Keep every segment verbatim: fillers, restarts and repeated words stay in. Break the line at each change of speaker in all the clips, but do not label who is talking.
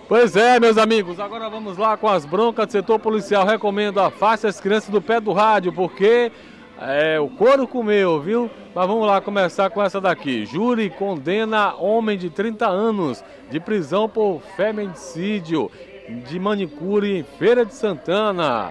Pois é, meus amigos, agora vamos lá com as broncas do setor policial. Recomendo, afaste as crianças do pé do rádio, porque é, o couro comeu, viu? Mas vamos lá começar com essa daqui. Júri condena homem de trinta anos de prisão por feminicídio de manicure em Feira de Santana.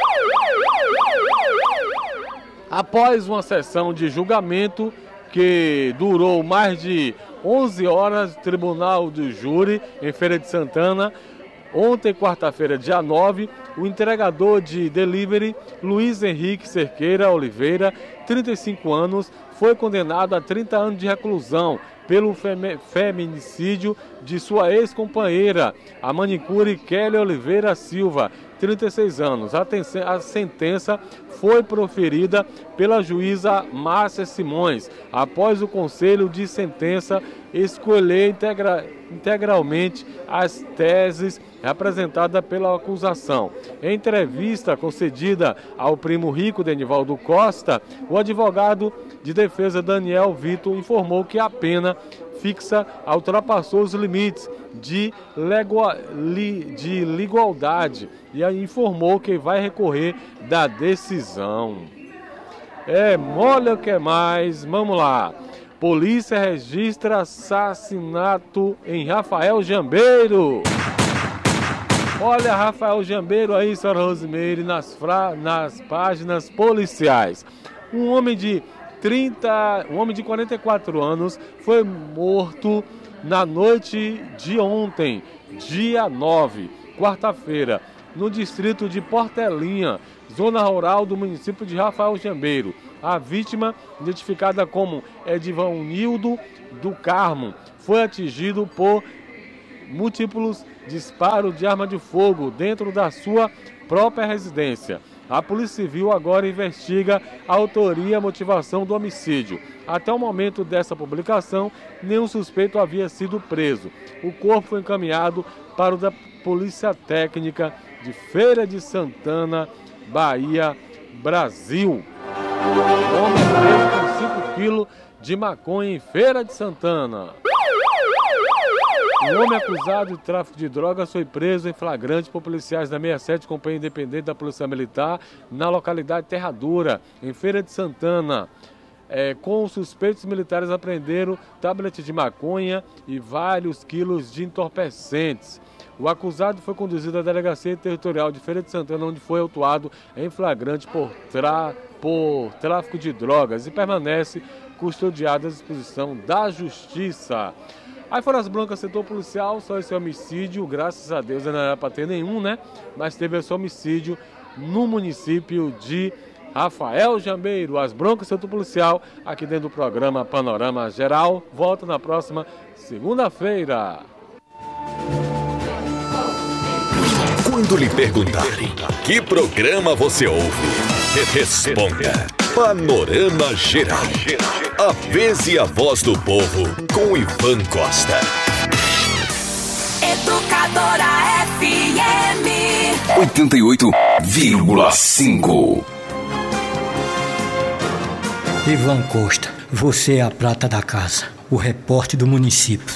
Após uma sessão de julgamento que durou mais de onze horas, Tribunal do Júri em Feira de Santana, ontem, quarta-feira, dia nove, o entregador de delivery, Luiz Henrique Cerqueira Oliveira, trinta e cinco anos, foi condenado a trinta anos de reclusão pelo fem feminicídio de sua ex-companheira, a manicure Kelly Oliveira Silva, trinta e seis anos. A, a sentença foi proferida pela juíza Márcia Simões, após o Conselho de Sentença escolher integra, integralmente as teses apresentadas pela acusação. Em entrevista concedida ao primo rico Denivaldo Costa, o advogado de defesa Daniel Vitor informou que a pena fixa ultrapassou os limites de, legua, li, de igualdade e informou que vai recorrer da decisão. É, olha o que mais, vamos lá. Polícia registra assassinato em Rafael Jambeiro. Olha Rafael Jambeiro aí, senhora Rosimeire, nas, fra... nas páginas policiais. Um homem de trinta, um homem de quarenta e quatro anos foi morto na noite de ontem, dia nove, quarta-feira, no distrito de Portelinha, zona rural do município de Rafael Jambeiro. A vítima, identificada como Edivanildo do Carmo, foi atingido por múltiplos disparos de arma de fogo dentro da sua própria residência. A Polícia Civil agora investiga a autoria e a motivação do homicídio. Até o momento dessa publicação, nenhum suspeito havia sido preso. O corpo foi encaminhado para o da Polícia Técnica de Feira de Santana, Bahia, Brasil. O homem é preso com cinco quilos de maconha em Feira de Santana. O homem acusado de tráfico de drogas foi preso em flagrante por policiais da sessenta e sete, Companhia Independente da Polícia Militar, na localidade Terra Dura, em Feira de Santana. É, com os suspeitos, militares apreenderam tablet de maconha e vários quilos de entorpecentes. O acusado foi conduzido à Delegacia Territorial de Feira de Santana, onde foi autuado em flagrante por, tra... por tráfico de drogas e permanece custodiado à disposição da Justiça. Aí foram as broncas, setor policial, só esse homicídio, graças a Deus não era para ter nenhum, né? Mas teve esse homicídio no município de Rafael Jambeiro. As broncas, setor policial, aqui dentro do programa Panorama Geral. Volta na próxima segunda-feira.
Quando lhe perguntarem que programa você ouve, responda Panorama Geral. A vez e a voz do povo com Ivan Costa.
Educadora F M
oitenta e oito vírgula cinco.
Ivan Costa, você é a prata da casa, o repórter do município.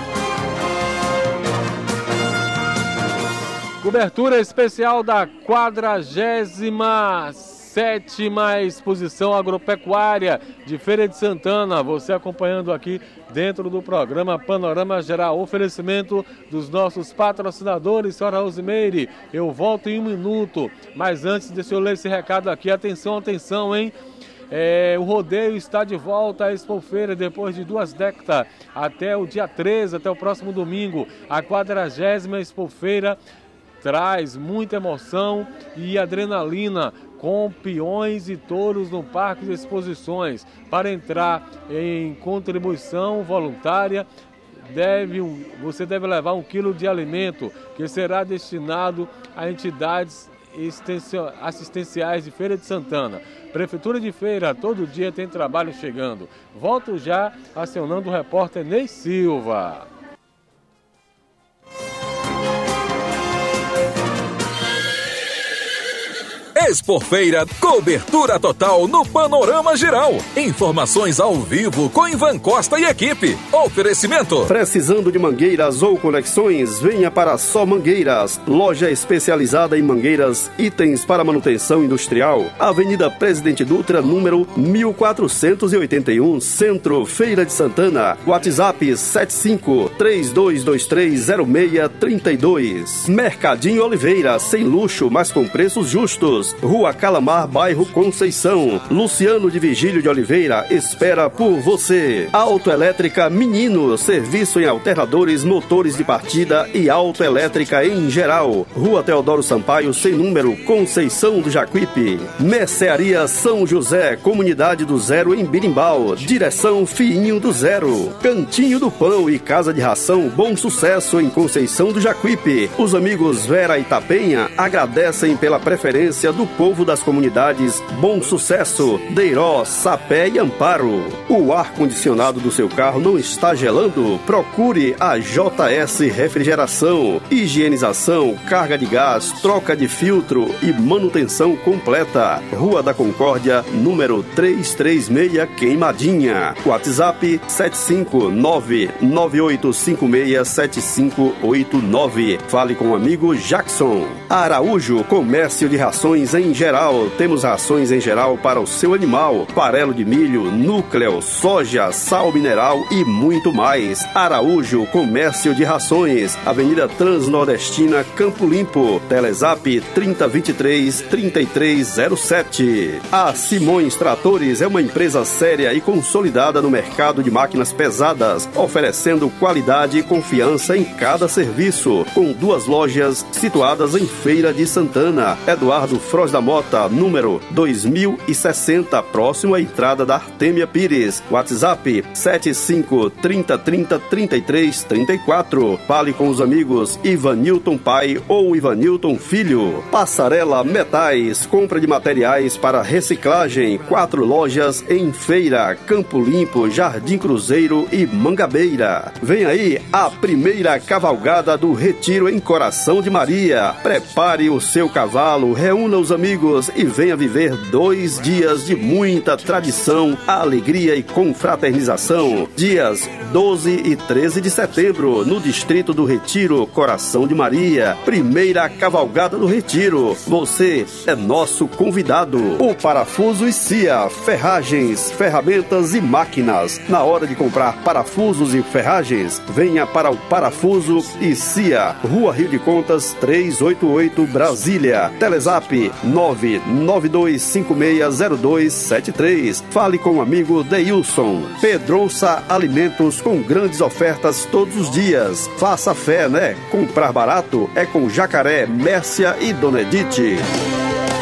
Cobertura especial da quadragésima sétima Exposição Agropecuária de Feira de Santana. Você acompanhando aqui dentro do programa Panorama Geral. Oferecimento dos nossos patrocinadores, senhora Rosimeire. Eu volto em um minuto, mas antes deixa eu ler esse recado aqui. Atenção, atenção, hein? É, o rodeio está de volta à Expofeira depois de duas décadas. Até o dia treze, até o próximo domingo, a quadragésima Expofeira traz muita emoção e adrenalina com peões e touros no Parque de Exposições. Para entrar em contribuição voluntária, deve, você deve levar um quilo de alimento que será destinado a entidades assistenciais de Feira de Santana. Prefeitura de Feira, todo dia tem trabalho chegando. Volto já acionando o repórter Ney Silva.
Exporfeira, cobertura total no panorama geral. Informações ao vivo com Ivan Costa e equipe. Oferecimento.
Precisando de mangueiras ou conexões? Venha para Só Mangueiras. Loja especializada em mangueiras, itens para manutenção industrial. Avenida Presidente Dutra, número mil quatrocentos e oitenta e um, Centro, Feira de Santana. WhatsApp sete cinco, três dois dois três, zero seis três dois. Mercadinho Oliveira, sem luxo, mas com preços justos. Rua Calamar, bairro Conceição. Luciano de Vigílio de Oliveira espera por você. Autoelétrica Menino, serviço em alternadores, motores de partida e autoelétrica em geral. Rua Teodoro Sampaio, sem número, Conceição do Jacuípe. Mercearia São José, Comunidade do Zero em Birimbau. Direção Fiinho do Zero. Cantinho do Pão e Casa de Ração Bom Sucesso em Conceição do Jacuípe. Os amigos Vera e Tapenha agradecem pela preferência do povo das comunidades Bom Sucesso, Deiró, Sapé e Amparo. O ar-condicionado do seu carro não está gelando? Procure a J S Refrigeração. Higienização, carga de gás, troca de filtro e manutenção completa. Rua da Concórdia, número trezentos e trinta e seis, Queimadinha. WhatsApp sete cinco nove nove oito cinco seis sete cinco oito nove. Fale com o amigo Jackson. Araújo, comércio de rações em geral. Temos rações em geral para o seu animal. Farelo de milho, núcleo, soja, sal mineral e muito mais. Araújo, comércio de rações. Avenida Transnordestina, Campo Limpo. Telezap trinta vinte e três, trinta e três zero sete. A Simões Tratores é uma empresa séria e consolidada no mercado de máquinas pesadas, oferecendo qualidade e confiança em cada serviço. Com duas lojas situadas em Feira de Santana. Eduardo Froz da Mota, número dois mil e sessenta, próximo à entrada da Artêmia Pires. WhatsApp sete cinco, trinta, trinta, trinta e três, trinta e quatro. Fale com os amigos Ivanilton Pai ou Ivanilton Filho. Passarela Metais, compra de materiais para reciclagem. Quatro lojas em Feira, Campo Limpo, Jardim Cruzeiro e Mangabeira. Vem aí a primeira cavalgada do Retiro em Coração de Maria. Prepare o seu cavalo, reúna os amigos e venha viver dois dias de muita tradição, alegria e confraternização. Dias doze e treze de setembro, no Distrito do Retiro, Coração de Maria. Primeira cavalgada do Retiro. Você é nosso convidado. O Parafuso e Cia, ferragens, ferramentas e máquinas. Na hora de comprar parafusos e ferragens, venha para o Parafuso e Cia, Rua Rio de Contas trezentos e oitenta e oito, Brasília. Telezap nove nove dois cinco seis zero dois sete três. Fale com o amigo Deilson. Pedroça Alimentos, com grandes ofertas todos os dias. Faça fé, né? Comprar barato é com Jacaré, Mércia e Dona Edith.